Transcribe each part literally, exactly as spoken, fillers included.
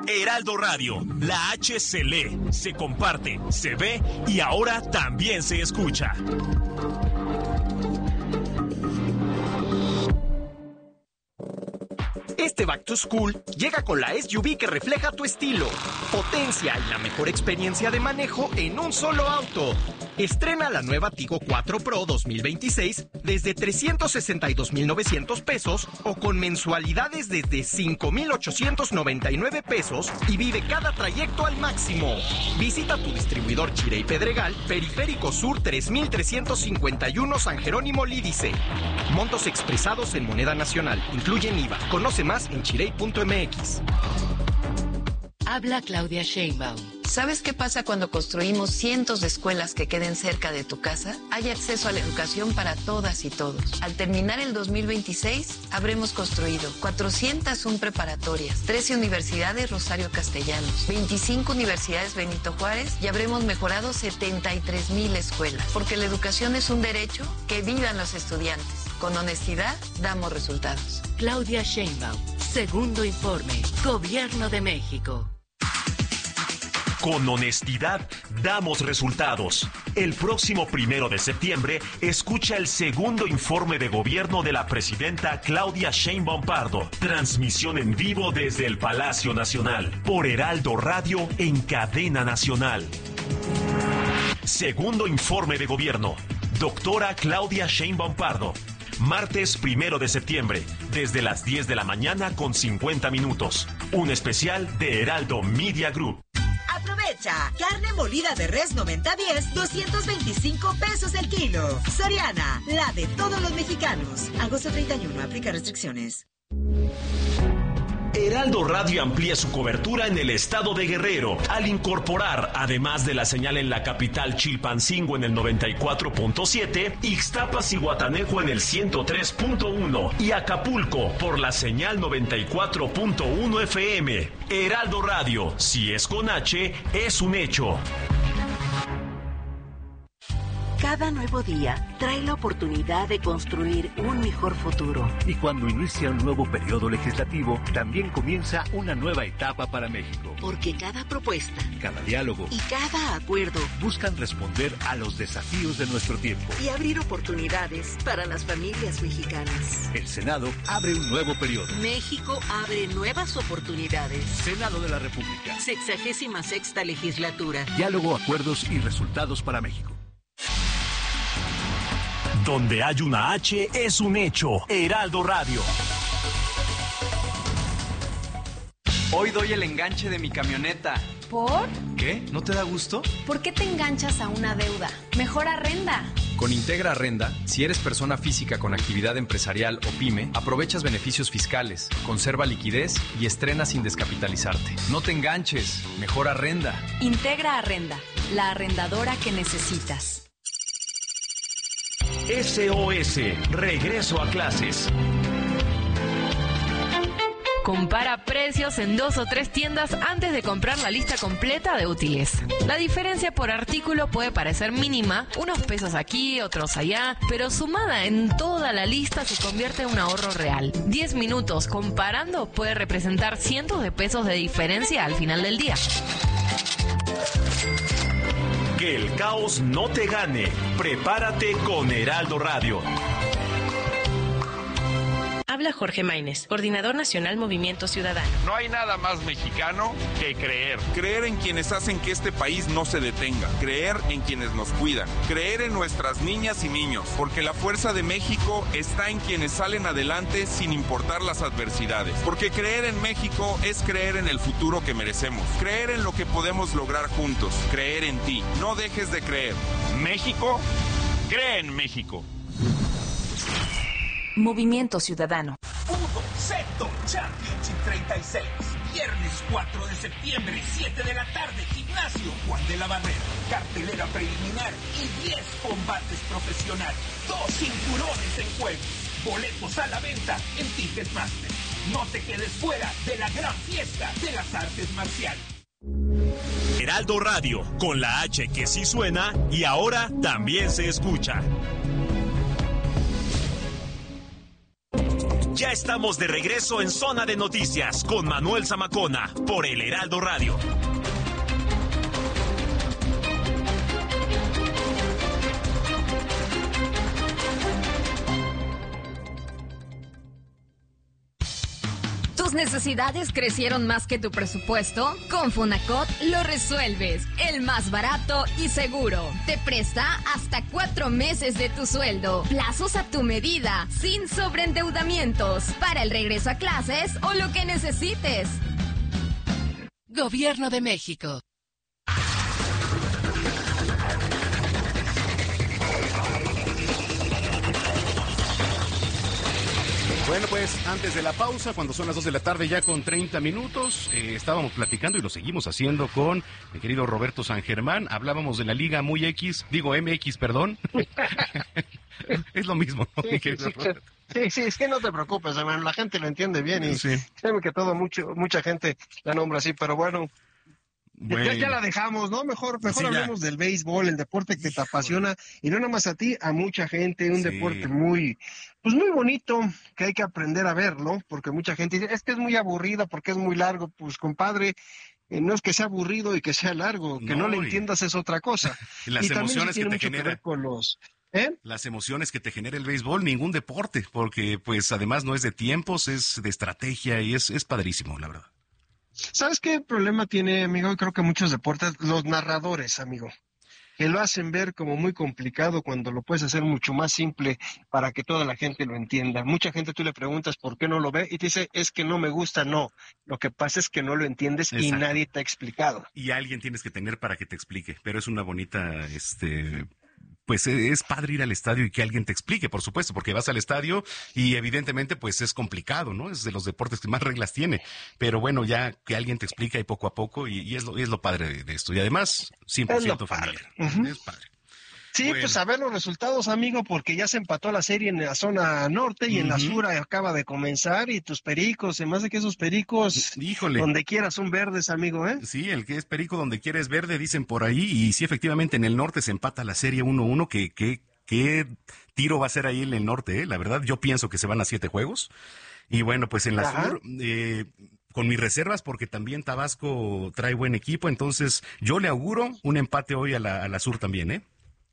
Heraldo Radio, la H se lee, se comparte, se ve y ahora también se escucha. Este Back to School llega con la S U V que refleja tu estilo, potencia y la mejor experiencia de manejo en un solo auto. Estrena la nueva Tigo cuatro Pro dos mil veintiséis desde trescientos sesenta y dos mil novecientos pesos o con mensualidades desde cinco mil ochocientos noventa y nueve pesos y vive cada trayecto al máximo. Visita tu distribuidor Chirey Pedregal, Periférico Sur tres mil trescientos cincuenta y uno San Jerónimo Lídice. Montos expresados en moneda nacional, incluyen I V A. Conoce más en chirey punto m x. Habla Claudia Sheinbaum. ¿Sabes qué pasa cuando construimos cientos de escuelas que queden cerca de tu casa? Hay acceso a la educación para todas y todos. Al terminar el dos mil veintiséis, habremos construido cuatrocientas una preparatorias, trece universidades Rosario Castellanos, veinticinco universidades Benito Juárez y habremos mejorado setenta y tres mil escuelas. Porque la educación es un derecho, que vivan los estudiantes. Con honestidad, damos resultados. Claudia Sheinbaum, segundo informe, Gobierno de México. Con honestidad, damos resultados. El próximo primero de septiembre, escucha el segundo informe de gobierno de la presidenta Claudia Sheinbaum Pardo. Transmisión en vivo desde el Palacio Nacional, por Heraldo Radio en cadena nacional. Segundo informe de gobierno. Doctora Claudia Sheinbaum Pardo. Martes primero de septiembre, desde las diez de la mañana con cincuenta minutos. Un especial de Heraldo Media Group. Aprovecha. Carne molida de res noventa diez, doscientos veinticinco pesos el kilo. Soriana, la de todos los mexicanos. Agosto treinta y uno, aplica restricciones. Heraldo Radio amplía su cobertura en el estado de Guerrero al incorporar, además de la señal en la capital Chilpancingo en el noventa y cuatro punto siete, Ixtapas y Guatanejo en el ciento tres punto uno y Acapulco por la señal noventa y cuatro punto uno F M. Heraldo Radio, si es con H, es un hecho. Cada nuevo día trae la oportunidad de construir un mejor futuro. Y cuando inicia un nuevo periodo legislativo, también comienza una nueva etapa para México. Porque cada propuesta, cada diálogo y cada acuerdo buscan responder a los desafíos de nuestro tiempo y abrir oportunidades para las familias mexicanas. El Senado abre un nuevo periodo. México abre nuevas oportunidades. Senado de la República. Sexagésima sexta legislatura. Diálogo, acuerdos y resultados para México. Donde hay una H, es un hecho. Heraldo Radio. Hoy doy el enganche de mi camioneta. ¿Por? ¿Qué? ¿No te da gusto? ¿Por qué te enganchas a una deuda? Mejor arrenda. Con Integra Arrenda, si eres persona física con actividad empresarial o pyme, aprovechas beneficios fiscales, conserva liquidez y estrena sin descapitalizarte. No te enganches, mejor arrenda. Integra Arrenda, la arrendadora que necesitas. S O S, regreso a clases. Compara precios en dos o tres tiendas antes de comprar la lista completa de útiles. La diferencia por artículo puede parecer mínima, unos pesos aquí, otros allá, pero sumada en toda la lista se convierte en un ahorro real. diez minutos comparando puede representar cientos de pesos de diferencia al final del día. Que el caos no te gane. Prepárate con Heraldo Radio. Habla Jorge Maínez, Coordinador Nacional Movimiento Ciudadano. No hay nada más mexicano que creer. Creer en quienes hacen que este país no se detenga. Creer en quienes nos cuidan. Creer en nuestras niñas y niños. Porque la fuerza de México está en quienes salen adelante sin importar las adversidades. Porque creer en México es creer en el futuro que merecemos. Creer en lo que podemos lograr juntos. Creer en ti. No dejes de creer. México, cree en México. Movimiento Ciudadano. Fútbol Sector Championship treinta y seis. Viernes cuatro de septiembre, siete de la tarde. Gimnasio Juan de la Barrera. Cartelera preliminar y diez combates profesionales. Dos cinturones en juego. Boletos a la venta en Ticketmaster. No te quedes fuera de la gran fiesta de las artes marciales. Heraldo Radio, con la H que sí suena y ahora también se escucha. Ya estamos de regreso en Zona de Noticias con Manuel Zamacona por El Heraldo Radio. ¿Tus necesidades crecieron más que tu presupuesto? Con Fonacot lo resuelves. El más barato y seguro. Te presta hasta cuatro meses de tu sueldo. Plazos a tu medida, sin sobreendeudamientos. Para el regreso a clases o lo que necesites. Gobierno de México. Bueno, pues antes de la pausa, cuando son las dos de la tarde ya con treinta minutos, eh, estábamos platicando y lo seguimos haciendo con mi querido Roberto San Germán. Hablábamos de la Liga Muy X, digo M X, perdón. Es lo mismo, ¿no? Sí, sí, sí, sí, sí, es que no te preocupes, hermano, la gente lo entiende bien y sí. Créeme que todo, mucho, mucha gente la nombra así, pero bueno... Bueno. Ya, ya la dejamos, ¿no? Mejor, mejor sí, hablemos del béisbol, el deporte que te apasiona, y no nada más a ti, a mucha gente, un sí. deporte muy, pues muy bonito, que hay que aprender a ver, ¿no? Porque mucha gente dice, es que es muy aburrido, porque es muy largo, pues compadre, eh, no es que sea aburrido y que sea largo, que no, no le entiendas es otra cosa. Y las y emociones que te genera. Que con los, ¿eh? Las emociones que te genera el béisbol, ningún deporte, porque pues además no es de tiempos, es de estrategia y es, es padrísimo, la verdad. ¿Sabes qué problema tiene, amigo? Creo que muchos deportes, los narradores, amigo, que lo hacen ver como muy complicado cuando lo puedes hacer mucho más simple para que toda la gente lo entienda. Mucha gente tú le preguntas por qué no lo ve y te dice, es que no me gusta, no. Lo que pasa es que no lo entiendes. Exacto. Y nadie te ha explicado. Y alguien tienes que tener para que te explique, pero es una bonita, este... pues es padre ir al estadio y que alguien te explique, por supuesto, porque vas al estadio y evidentemente pues es complicado, ¿no? Es de los deportes que más reglas tiene, pero bueno, ya que alguien te explica y poco a poco y, y es, lo, es lo padre de, de esto y además cien por ciento familiar. Uh-huh. Es padre. Sí, bueno. Pues a ver los resultados, amigo, porque ya se empató la serie en la zona norte y uh-huh. en la sur acaba de comenzar y tus pericos, se me hace que esos pericos, híjole, donde quiera son verdes, amigo, ¿eh? Sí, el que es perico donde quiera es verde, dicen por ahí, y sí, efectivamente en el norte se empata la serie uno uno, que, que, que tiro va a ser ahí en el norte, ¿eh? La verdad, yo pienso que se van a siete juegos, y bueno, pues en la Ajá. sur... Eh, con mis reservas, porque también Tabasco trae buen equipo, entonces yo le auguro un empate hoy a la, a la sur también, ¿eh?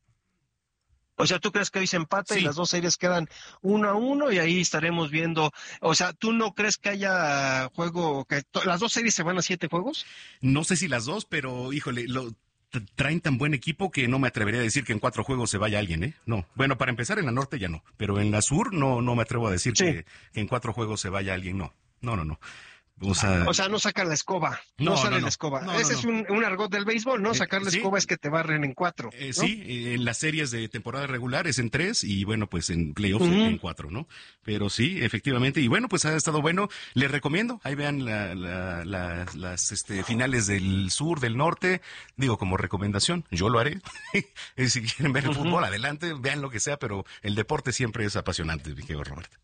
O sea, ¿tú crees que hoy se empata sí. y las dos series quedan uno a uno y ahí estaremos viendo? O sea, ¿tú no crees que haya juego, que to- las dos series se van a siete juegos? No sé si las dos, pero híjole, lo... traen tan buen equipo que no me atrevería a decir que en cuatro juegos se vaya alguien, ¿eh? No. Bueno, para empezar, en la norte ya no, pero en la sur no, no me atrevo a decir sí. que, que en cuatro juegos se vaya alguien, no. No, no, no. O sea, o sea, no sacan la escoba, no, no sale no, no. la escoba. No, Ese no, es un, un argot del béisbol, ¿no? Sacar la eh, escoba sí. es que te barren en cuatro. Eh, ¿no? Sí, en las series de temporada regular es en tres y bueno, pues en playoffs uh-huh. en cuatro, ¿no? Pero sí, efectivamente, y bueno, pues ha estado bueno. Les recomiendo, ahí vean la, la, la, las este, finales del sur, del norte, digo como recomendación, yo lo haré. Si quieren ver el uh-huh. fútbol, adelante, vean lo que sea, pero el deporte siempre es apasionante, mi querido Roberto.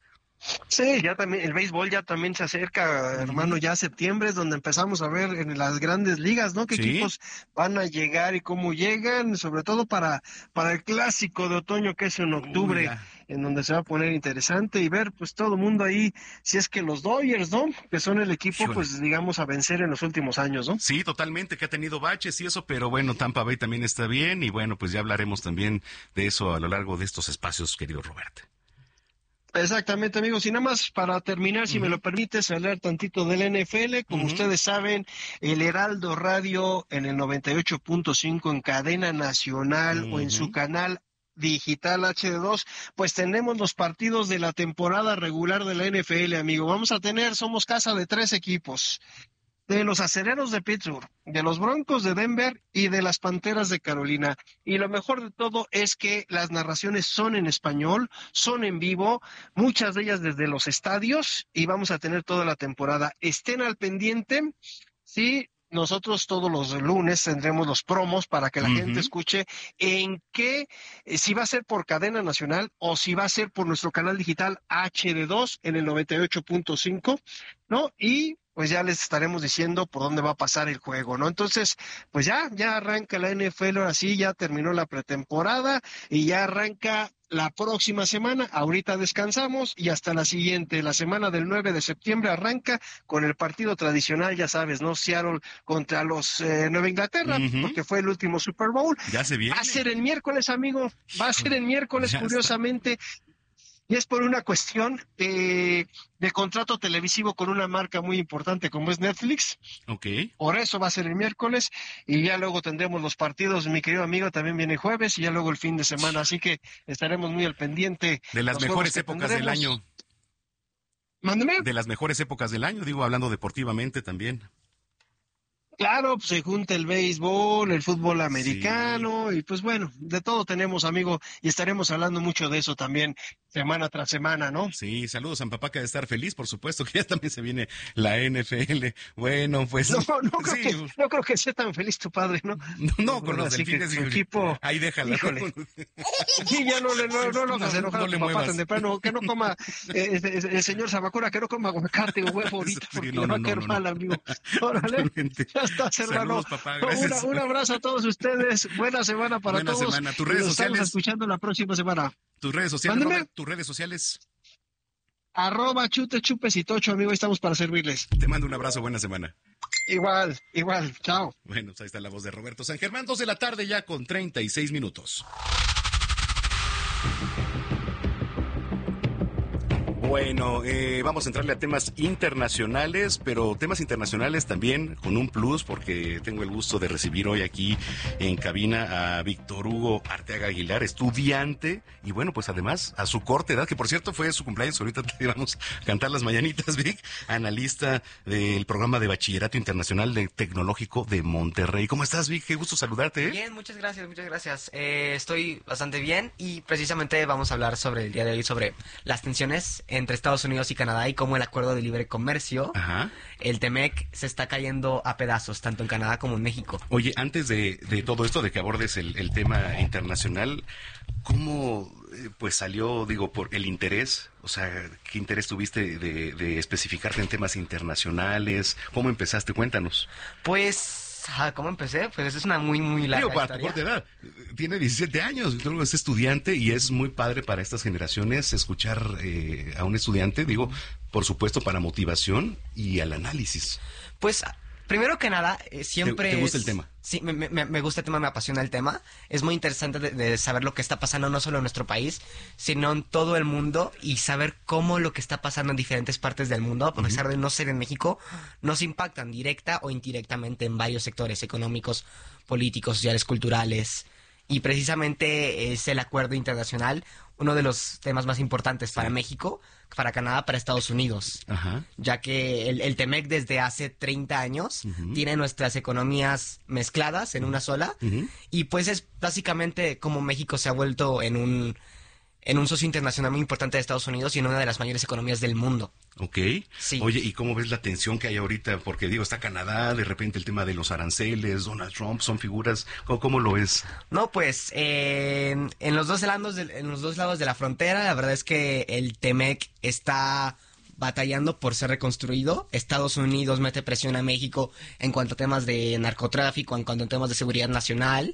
Sí, ya también, el béisbol ya también se acerca, hermano, ya septiembre es donde empezamos a ver en las grandes ligas, ¿no? Qué ¿Sí? equipos van a llegar y cómo llegan, sobre todo para, para el clásico de otoño que es en octubre, Uy, en donde se va a poner interesante y ver pues todo el mundo ahí, si es que los Dodgers, ¿no? Que son el equipo, Híjole. pues digamos, a vencer en los últimos años, ¿no? Sí, totalmente, que ha tenido baches y eso, pero bueno, Tampa Bay también está bien y bueno, pues ya hablaremos también de eso a lo largo de estos espacios, querido Roberto. Exactamente, amigos. Y nada más para terminar, si uh-huh. me lo permites, hablar tantito del N F L. Como uh-huh. ustedes saben, el Heraldo Radio en el noventa y ocho punto cinco en cadena nacional uh-huh. o en su canal digital H D dos, pues tenemos los partidos de la temporada regular de la N F L, amigo. Vamos a tener, somos casa de tres equipos. De los Acereros de Pittsburgh, de los Broncos de Denver y de las Panteras de Carolina. Y lo mejor de todo es que las narraciones son en español, son en vivo, muchas de ellas desde los estadios, y vamos a tener toda la temporada. Estén al pendiente, sí. Nosotros todos los lunes tendremos los promos para que la uh-huh. gente escuche en qué, eh, si va a ser por cadena nacional o si va a ser por nuestro canal digital H D dos en el noventa y ocho punto cinco, ¿no? Y pues ya les estaremos diciendo por dónde va a pasar el juego, ¿no? Entonces, pues ya, ya arranca la N F L, ahora sí, ya terminó la pretemporada y ya arranca la próxima semana. Ahorita descansamos y hasta la siguiente. La semana del nueve de septiembre arranca con el partido tradicional, ya sabes, ¿no? Seattle contra los eh, Nueva Inglaterra, uh-huh. porque fue el último Super Bowl. Ya se viene. Va a ser el miércoles, amigo. Va a ser el miércoles, ya curiosamente. Está. Y es por una cuestión de, de contrato televisivo con una marca muy importante como es Netflix. Ok. Por eso va a ser el miércoles y ya luego tendremos los partidos. Mi querido amigo también viene jueves y ya luego el fin de semana. Así que estaremos muy al pendiente. De las mejores épocas del año. Mándeme. De las mejores épocas del año, digo, hablando deportivamente también. Claro, pues se junta el béisbol, el fútbol americano, sí. Y pues bueno, de todo tenemos, amigo, y estaremos hablando mucho de eso también semana tras semana, ¿no? Sí, saludos a mi papá que ha de estar feliz, por supuesto, que ya también se viene la N F L. Bueno, pues... No, no, creo, sí. que, no creo que sea tan feliz tu padre, ¿no? No, no con los delfines. Su equipo... Ahí déjala. Híjole. Sí, ya no le no, no, no, no, enojar no a tu papá tan temprano, que no coma, eh, el señor Zamacona, que no coma aguacate o huevo ahorita, porque sí, no, le va no, a caer no, mal, no. amigo. Órale, ya estás, hermano. Saludos, papá, gracias. Una, un abrazo a todos ustedes, buena semana para buena todos. Buena semana, tus redes Nos sociales. Estamos escuchando la próxima semana. Tus redes sociales, Robert, tus redes sociales. Arroba chute, chupes y tocho, amigo, estamos para servirles. Te mando un abrazo, buena semana. Igual, igual, chao. Bueno, pues ahí está la voz de Roberto San Germán, dos de la tarde ya con treinta y seis minutos. Bueno, eh, vamos a entrarle a temas internacionales, pero temas internacionales también con un plus, porque tengo el gusto de recibir hoy aquí en cabina a Víctor Hugo Arteaga Aguilar, estudiante, y bueno, pues además a su corta edad, que por cierto fue su cumpleaños, ahorita te vamos a cantar las mañanitas, Vic, analista del programa de Bachillerato Internacional de Tecnológico de Monterrey. ¿Cómo estás, Vic? Qué gusto saludarte. ¿eh? Bien, muchas gracias, muchas gracias. Eh, estoy bastante bien y precisamente vamos a hablar sobre el día de hoy, sobre las tensiones entre Estados Unidos y Canadá y cómo el acuerdo de libre comercio, Ajá. el T M E C, se está cayendo a pedazos, tanto en Canadá como en México. Oye, antes de, de todo esto, de que abordes el, el tema internacional, ¿cómo eh, pues salió, digo, por el interés? O sea, ¿qué interés tuviste de, de especificarte en temas internacionales? ¿Cómo empezaste? Cuéntanos. Pues... ¿Cómo empecé? Pues es una muy, muy larga Digo, para historia. tu corta edad. Tiene diecisiete años, es estudiante y es muy padre para estas generaciones escuchar eh, a un estudiante, digo, por supuesto para motivación y al análisis. Pues... Primero que nada, eh, siempre... ¿Te, te gusta es, el tema? Sí, me, me, me gusta el tema, me apasiona el tema. Es muy interesante de, de saber lo que está pasando no solo en nuestro país, sino en todo el mundo y saber cómo lo que está pasando en diferentes partes del mundo, a pesar uh-huh. de no ser en México, nos impactan directa o indirectamente en varios sectores económicos, políticos, sociales, culturales. Y precisamente es el acuerdo internacional, uno de los temas más importantes para sí. México, para Canadá, para Estados Unidos. Ajá. Ya que el, el T M E C desde hace treinta años uh-huh. tiene nuestras economías mezcladas en una sola. Uh-huh. Y pues es básicamente como México se ha vuelto en un, en un socio internacional muy importante de Estados Unidos y en una de las mayores economías del mundo. Ok. Sí. Oye, ¿y cómo ves la tensión que hay ahorita? Porque digo, está Canadá, de repente el tema de los aranceles, Donald Trump, son figuras, ¿cómo, cómo lo ves? No, pues, eh, en, en, los dos lados de, en los dos lados de la frontera, la verdad es que el T M E C está batallando por ser reconstruido. Estados Unidos mete presión a México en cuanto a temas de narcotráfico, en cuanto a temas de seguridad nacional,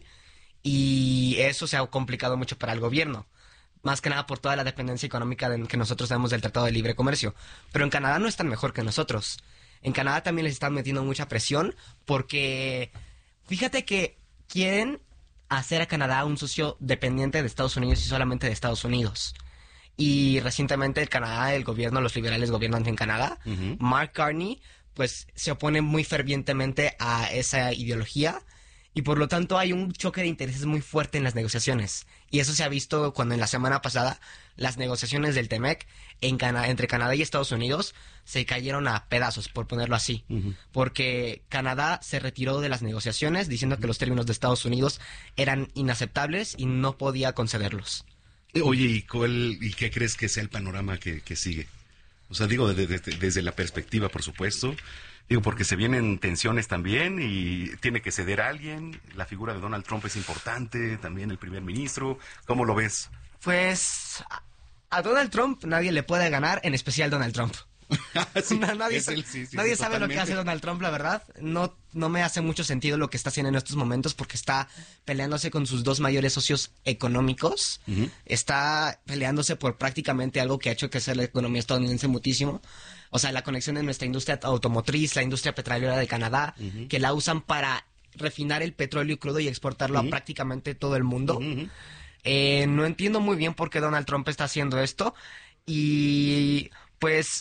y eso se ha complicado mucho para el gobierno. Más que nada por toda la dependencia económica de, que nosotros tenemos del Tratado de Libre Comercio. Pero en Canadá no están mejor que nosotros. En Canadá también les están metiendo mucha presión porque fíjate que quieren hacer a Canadá un socio dependiente de Estados Unidos y solamente de Estados Unidos. Y recientemente el Canadá, el gobierno, los liberales gobernantes en Canadá, uh-huh. Mark Carney, pues se opone muy fervientemente a esa ideología. Y por lo tanto hay un choque de intereses muy fuerte en las negociaciones. Y eso se ha visto cuando en la semana pasada las negociaciones del T M E C en Cana- entre Canadá y Estados Unidos se cayeron a pedazos, por ponerlo así. Uh-huh. Porque Canadá se retiró de las negociaciones diciendo que los términos de Estados Unidos eran inaceptables y no podía concederlos. Oye, ¿y, cuál, y qué crees que sea el panorama que, que sigue? O sea, digo, de, de, de, desde la perspectiva, por supuesto. Digo, porque se vienen tensiones también y tiene que ceder a alguien. La figura de Donald Trump es importante, también el primer ministro. ¿Cómo lo ves? Pues a Donald Trump nadie le puede ganar, en especial Donald Trump. sí, no, nadie es el, sí, sí, nadie sí, sabe totalmente. lo que hace Donald Trump, la verdad. No, no me hace mucho sentido lo que está haciendo en estos momentos porque está peleándose con sus dos mayores socios económicos. Uh-huh. Está peleándose por prácticamente algo que ha hecho crecer la economía estadounidense muchísimo. O sea, la conexión en nuestra industria automotriz, la industria petrolera de Canadá, uh-huh. que la usan para refinar el petróleo crudo y exportarlo uh-huh. a prácticamente todo el mundo. Uh-huh. Eh, no entiendo muy bien por qué Donald Trump está haciendo esto. Y pues,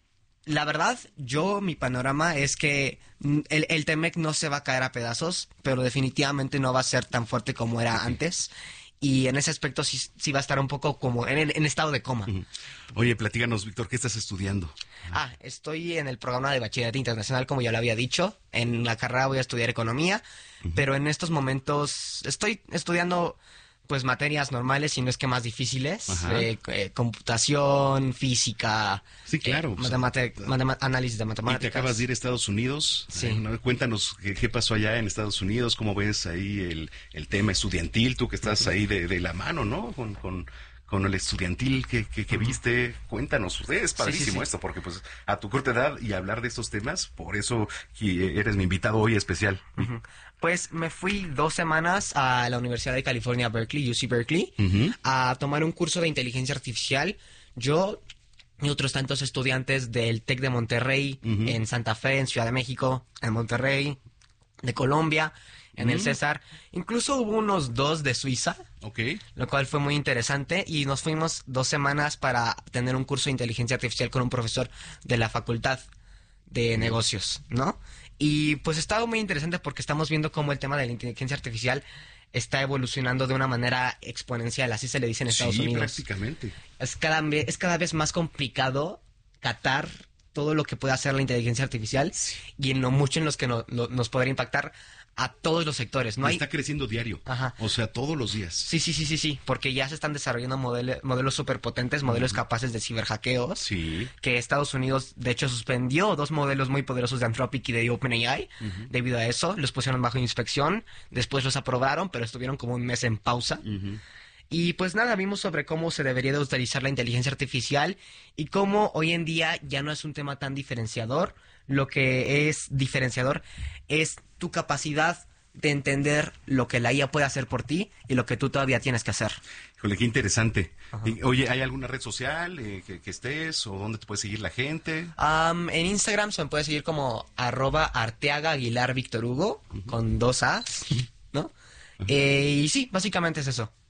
la verdad, yo, mi panorama es que el, el T-M E C no se va a caer a pedazos, pero definitivamente no va a ser tan fuerte como era antes. Y en ese aspecto sí, sí va a estar un poco como en, en estado de coma. Uh-huh. Oye, platícanos, Víctor, ¿qué estás estudiando? Ah, estoy en el programa de Bachillerato Internacional, como ya lo había dicho. En la carrera voy a estudiar Economía, uh-huh. pero en estos momentos estoy estudiando pues materias normales y no es que más difíciles, eh, eh, computación, física, sí, claro, eh, matemat- matemat- análisis de y matemáticas. te acabas de ir a Estados Unidos, sí. eh, ¿no? Cuéntanos qué, qué pasó allá en Estados Unidos, cómo ves ahí el, el tema estudiantil, tú que estás ahí de, de la mano, ¿no? Con, con, con el estudiantil que, que, que viste, cuéntanos, es padrísimo sí, sí, sí. esto, porque pues a tu corta edad y hablar de estos temas, por eso eres mi invitado hoy especial. Uh-huh. Pues me fui dos semanas a la Universidad de California, Berkeley, U C Berkeley, uh-huh. a tomar un curso de inteligencia artificial. Yo y otros tantos estudiantes del TEC de Monterrey, uh-huh. en Santa Fe, en Ciudad de México, en Monterrey, de Colombia, en uh-huh. el César. Incluso hubo unos dos de Suiza, okay. lo cual fue muy interesante. Y nos fuimos dos semanas para tener un curso de inteligencia artificial con un profesor de la Facultad de uh-huh. Negocios, ¿no? Y pues está muy interesante porque estamos viendo cómo el tema de la inteligencia artificial está evolucionando de una manera exponencial, así se le dice en Estados sí, Unidos. prácticamente. Es cada, es cada vez más complicado catar todo lo que puede hacer la inteligencia artificial sí. y en lo mucho en los que no, no, nos podría impactar a todos los sectores. No hay... Está creciendo diario, Ajá. o sea, todos los días. Sí, sí, sí, sí, sí, porque ya se están desarrollando modele, modelos superpotentes, modelos uh-huh. capaces de ciberhackeos, sí. que Estados Unidos, de hecho, suspendió dos modelos muy poderosos de Anthropic y de OpenAI, uh-huh. debido a eso, los pusieron bajo inspección, después los aprobaron, pero estuvieron como un mes en pausa. Uh-huh. Y pues nada, vimos sobre cómo se debería de utilizar la inteligencia artificial y cómo hoy en día ya no es un tema tan diferenciador. Lo que es diferenciador es tu capacidad de entender lo que la I A puede hacer por ti y lo que tú todavía tienes que hacer. Híjole, qué interesante. Y, oye, ¿hay alguna red social eh, que, que estés o dónde te puede seguir la gente? Um, en Instagram se me puede seguir como arroba Arteaga Aguilar Víctor Hugo, uh-huh. con dos A's, ¿no? Uh-huh. Eh, y sí, básicamente es eso.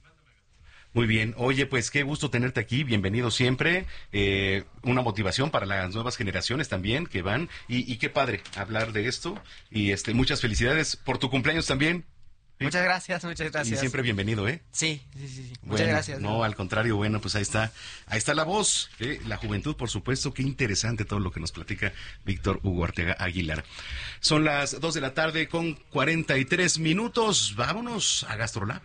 Muy bien. Oye, pues qué gusto tenerte aquí. Bienvenido siempre. Eh, una motivación para las nuevas generaciones también que van. Y, y qué padre hablar de esto. Y este muchas felicidades por tu cumpleaños también. ¿Sí? Muchas gracias, muchas gracias. Y siempre bienvenido, ¿eh? Sí, sí, sí. sí. Bueno, muchas gracias. No, al contrario, bueno, pues ahí está. Ahí está la voz. ¿eh? La juventud, por supuesto. Qué interesante todo lo que nos platica Víctor Hugo Arteaga Aguilar. Son las dos de la tarde con cuarenta y tres minutos. Vámonos a GastroLab.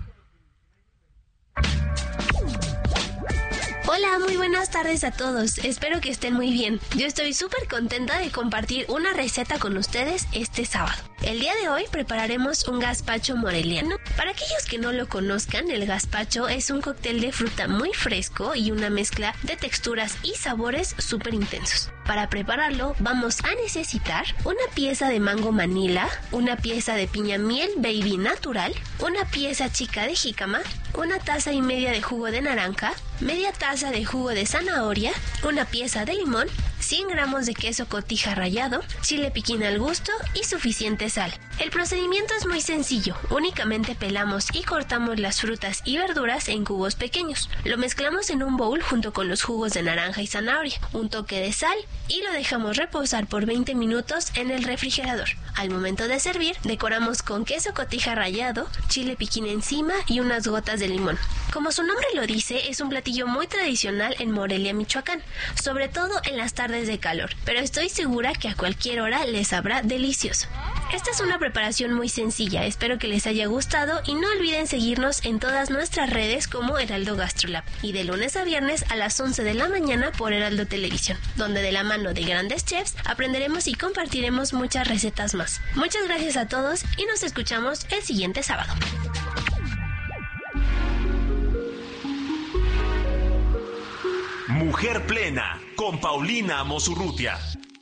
Hola, muy buenas tardes a todos. Espero que estén muy bien. Yo estoy súper contenta de compartir una receta con ustedes este sábado. El día de hoy prepararemos un gazpacho moreliano. Para aquellos que no lo conozcan, el gazpacho es un cóctel de fruta muy fresco y una mezcla de texturas y sabores súper intensos. Para prepararlo vamos a necesitar una pieza de mango Manila, una pieza de piña miel baby natural, una pieza chica de jícama, una taza y media de jugo de naranja, media taza de jugo de zanahoria, una pieza de limón, cien gramos de queso cotija rallado, chile piquín al gusto y suficiente sal. El procedimiento es muy sencillo, únicamente pelamos y cortamos las frutas y verduras en cubos pequeños. Lo mezclamos en un bowl junto con los jugos de naranja y zanahoria, un toque de sal y lo dejamos reposar por veinte minutos en el refrigerador. Al momento de servir, decoramos con queso cotija rallado, chile piquín encima y unas gotas de limón. Como su nombre lo dice, es un platillo muy tradicional en Morelia, Michoacán, sobre todo en las tardes de calor, pero estoy segura que a cualquier hora les sabrá delicioso. Esta es una preparación muy sencilla, espero que les haya gustado y no olviden seguirnos en todas nuestras redes como Heraldo GastroLab y de lunes a viernes a las once de la mañana por Heraldo Televisión, donde de la mano de grandes chefs aprenderemos y compartiremos muchas recetas más. Muchas gracias a todos y nos escuchamos el siguiente sábado. Mujer Plena, con Paulina Amos Urrutia.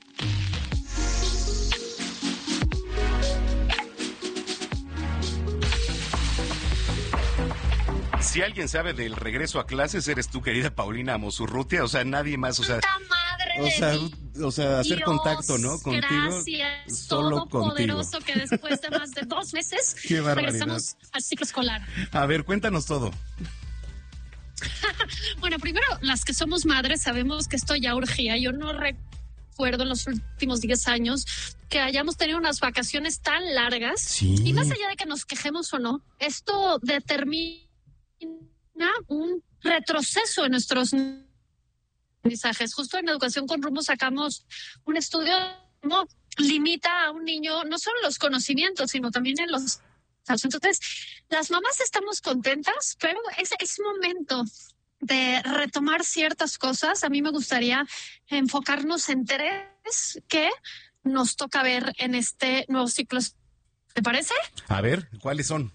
Si alguien sabe del regreso a clases, eres tú, querida Paulina Amos Urrutia. O sea, nadie más. O sea, madre o sea, o sea hacer Dios, contacto, ¿no? Contigo. Gracias, Solo todopoderoso, contigo. que después de más de dos meses Qué barbaridad. regresamos al ciclo escolar. A ver, cuéntanos todo. Bueno, primero, las que somos madres sabemos que esto ya urgía. Yo no recuerdo en los últimos diez años que hayamos tenido unas vacaciones tan largas. Sí. Y más allá de que nos quejemos o no, esto determina un retroceso en nuestros aprendizajes. Justo en Educación con Rumbo sacamos un estudio cómo limita a un niño no solo los conocimientos, sino también en los... Entonces, las mamás estamos contentas, pero es, es momento de retomar ciertas cosas. A mí me gustaría enfocarnos en tres que nos toca ver en este nuevo ciclo. ¿Te parece? A ver, ¿cuáles son?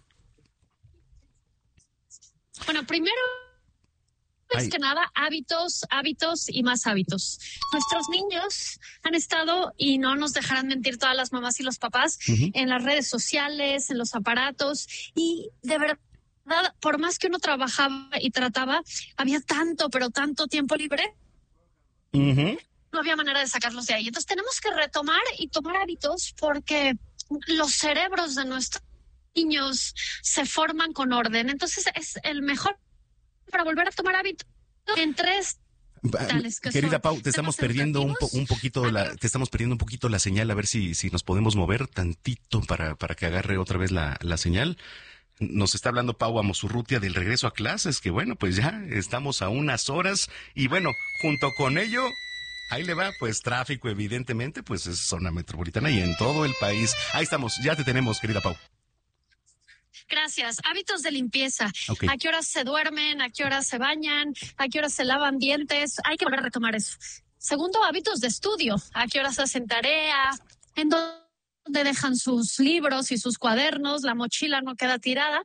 Bueno, primero, más Ay. que nada, hábitos, hábitos y más hábitos. Nuestros niños han estado, y no nos dejarán mentir todas las mamás y los papás, Uh-huh. en las redes sociales, en los aparatos, y de verdad, por más que uno trabajaba y trataba, había tanto, pero tanto tiempo libre, Uh-huh. no había manera de sacarlos de ahí. Entonces tenemos que retomar y tomar hábitos porque los cerebros de nuestros niños se forman con orden. Entonces es el mejor para volver a tomar hábitos en tres tales que Querida son Pau, te estamos temas perdiendo un, po- educativos. un poquito la, te estamos perdiendo un poquito la señal, a ver si, si nos podemos mover tantito para, para que agarre otra vez la, la señal. Nos está hablando Pau Amos Urrutia del regreso a clases, que bueno, pues ya estamos a unas horas y bueno, junto con ello, ahí le va, pues tráfico evidentemente, pues es zona metropolitana y en todo el país. Ahí estamos, ya te tenemos, querida Pau. Gracias. Hábitos de limpieza. Ok. ¿A qué horas se duermen? ¿A qué horas se bañan? ¿A qué horas se lavan dientes? Hay que volver a retomar eso. Segundo, hábitos de estudio. ¿A qué horas hacen tarea? ¿En dónde dejan sus libros y sus cuadernos? La mochila no queda tirada.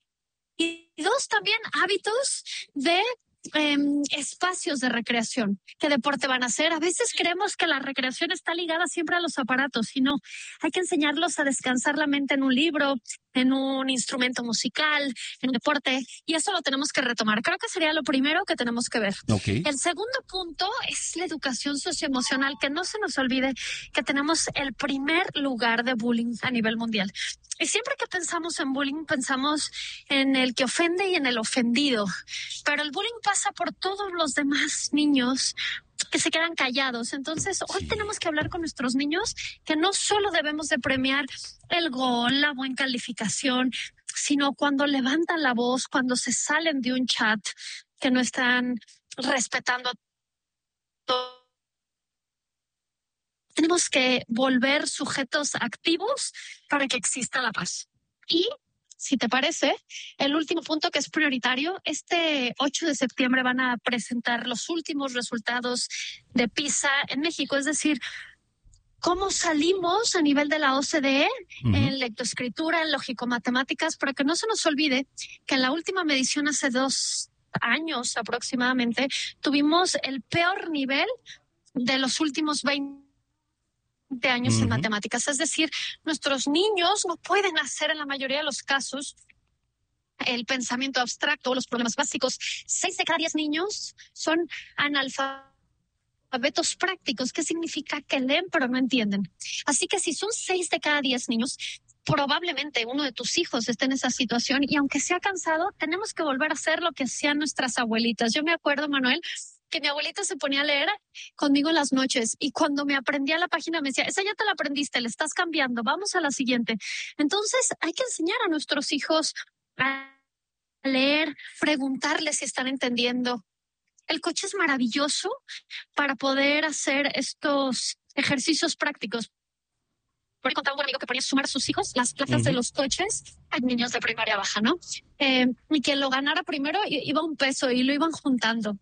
Y dos, también hábitos de eh, espacios de recreación. ¿Qué deporte van a hacer? A veces creemos que la recreación está ligada siempre a los aparatos y no. Hay que enseñarlos a descansar la mente en un libro, en un instrumento musical, en un deporte, y eso lo tenemos que retomar. Creo que sería lo primero que tenemos que ver. Okay. El segundo punto es la educación socioemocional, que no se nos olvide que tenemos el primer lugar de bullying a nivel mundial. Y siempre que pensamos en bullying, pensamos en el que ofende y en el ofendido. Pero el bullying pasa por todos los demás niños que se quedan callados. Entonces, hoy sí. tenemos que hablar con nuestros niños que no solo debemos de premiar el gol, la buena calificación, sino cuando levantan la voz, cuando se salen de un chat que no están respetando a todos. Tenemos que volver sujetos activos para que exista la paz. Y, si te parece, el último punto que es prioritario, este ocho de septiembre van a presentar los últimos resultados de PISA en México, es decir, cómo salimos a nivel de la O C D E uh-huh. en lectoescritura, en lógico-matemáticas, para que no se nos olvide que en la última medición hace dos años aproximadamente tuvimos el peor nivel de los últimos veinte años uh-huh. en matemáticas. Es decir, nuestros niños no pueden hacer en la mayoría de los casos el pensamiento abstracto o los problemas básicos. Seis de cada diez niños son analfabetos prácticos. ¿Qué significa? Que leen pero no entienden. Así que si son seis de cada diez niños, probablemente uno de tus hijos esté en esa situación y aunque sea cansado, tenemos que volver a hacer lo que hacían nuestras abuelitas. Yo me acuerdo, Manuel, que mi abuelita se ponía a leer conmigo en las noches y cuando me aprendía la página me decía, esa ya te la aprendiste, le estás cambiando, vamos a la siguiente. Entonces hay que enseñar a nuestros hijos a leer, preguntarles si están entendiendo. El coche es maravilloso para poder hacer estos ejercicios prácticos. Por contaba un amigo que ponía a sumar a sus hijos las plazas uh-huh. de los coches a niños de primaria baja, ¿no? Eh, y que lo ganara primero iba un peso y lo iban juntando.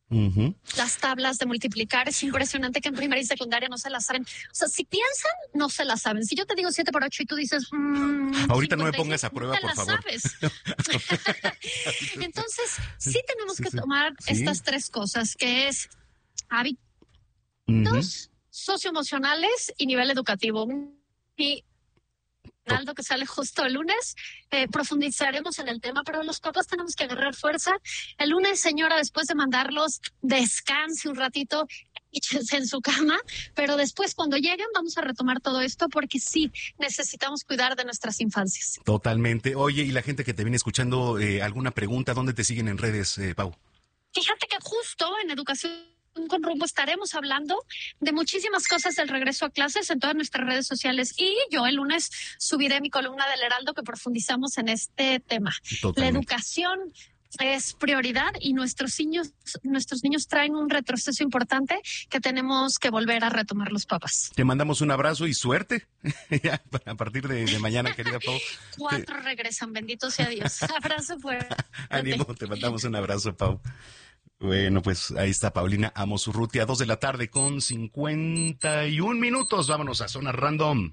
Uh-huh. Las tablas de multiplicar, es impresionante que en primaria y secundaria no se las saben. O sea, si piensan, no se las saben. Si yo te digo siete por ocho y tú dices... Mmm, ahorita no me pongas a prueba, por favor. Sabes. Entonces, sí tenemos sí, que sí. tomar ¿Sí? estas tres cosas, que es hábitos, Uh-huh. socioemocionales y nivel educativo. Y Aldo, que sale justo el lunes, eh, profundizaremos en el tema, pero los papás tenemos que agarrar fuerza. El lunes, señora, después de mandarlos, descanse un ratito, échense en su cama, pero después cuando lleguen vamos a retomar todo esto porque sí, necesitamos cuidar de nuestras infancias. Totalmente. Oye, y la gente que te viene escuchando, eh, ¿alguna pregunta? ¿Dónde te siguen en redes, eh, Pau? Fíjate que justo en Educación con Rumbo estaremos hablando de muchísimas cosas del regreso a clases en todas nuestras redes sociales y yo el lunes subiré mi columna del Heraldo que profundizamos en este tema. Totalmente. La educación es prioridad y nuestros niños, nuestros niños traen un retroceso importante que tenemos que volver a retomar los papás. Te mandamos un abrazo y suerte ya, a partir de, de mañana, querida Pau. Cuatro regresan, bendito sea Dios. Abrazo fuerte. Ánimo, te mandamos un abrazo, Pau. Bueno, pues ahí está Paulina Amosurrutia, dos de la tarde con cincuenta y un minutos. Vámonos a Zona Random.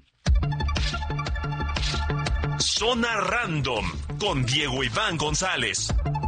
Zona Random con Diego Iván González.